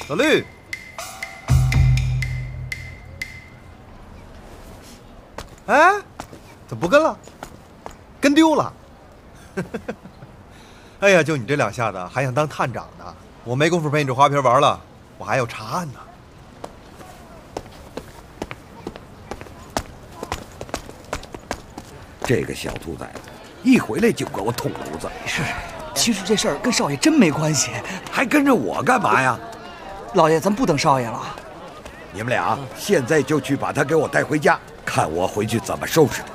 老绿，哎，怎么不跟了？跟丢了。哎呀，就你这两下子，还想当探长呢？我没工夫陪你这花瓶玩了，我还要查案呢。 这个小兔崽子，一回来就给我捅娄子。 是，其实这事儿跟少爷真没关系， 还跟着我干嘛呀？ 老爷，咱不等少爷了。 你们俩现在就去把他给我带回家，看我回去怎么收拾他。